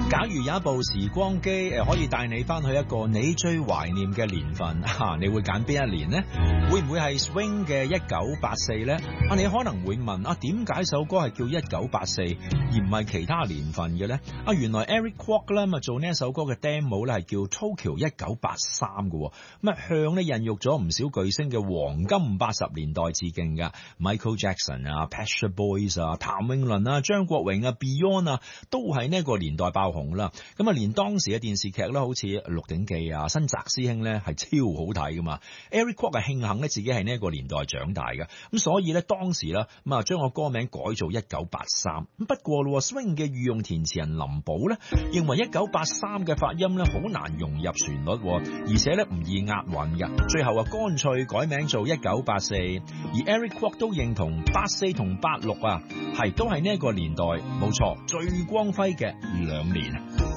假如有一部時光機可以帶你翻去一個你最懷念嘅年份，你會揀邊一年呢？會唔會係 Swing 嘅1984呢？你可能會問點解首歌係叫1984而唔係其他年份嘅呢？原來 Eric Kwok 啦做呢一首歌嘅 demo 咧係叫 Tokyo 1983嘅，向咧孕育咗唔少巨星嘅黃金80年代致敬㗎。Michael Jackson Pet Shop Boys 譚詠麟張國榮Beyond 都係呢個年代爆紅啦。咁連當時嘅電視劇咧，好似《鹿鼎記》新澤師兄咧係超好睇噶嘛。Eric Kwok 係慶幸咧自己係呢個年代長大嘅，咁所以咧當時咧將個歌名改做1983。不過Swing 嘅御用填詞人林寶咧認為1983嘅發音咧好難融入旋律，而且咧唔易押韻嘅，最後乾脆改名做1984。而 Eric Kwok 都認同84同86係都係呢個年代冇錯最光輝嘅2年。